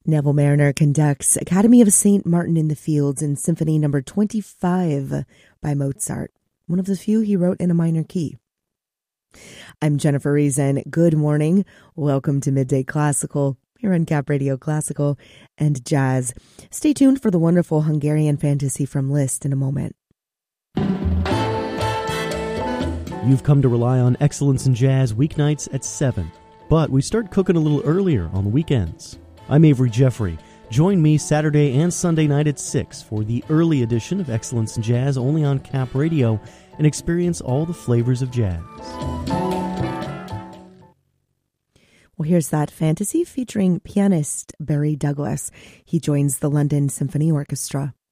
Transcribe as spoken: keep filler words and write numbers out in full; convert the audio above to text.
Neville Mariner conducts Academy of Saint Martin in the Fields in Symphony Number twenty-five by Mozart, one of the few he wrote in a minor key. I'm Jennifer Reason. Good morning. Welcome to Midday Classical here on Cap Radio Classical and Jazz. Stay tuned for the wonderful Hungarian fantasy from Liszt in a moment. You've come to rely on excellence in jazz weeknights at seven, but we start cooking a little earlier on the weekends. I'm Avery Jeffrey. Join me Saturday and Sunday night at six for the early edition of Excellence in Jazz only on Cap Radio and experience all the flavors of jazz. Well, here's that fantasy featuring pianist Barry Douglas. He joins the London Symphony Orchestra.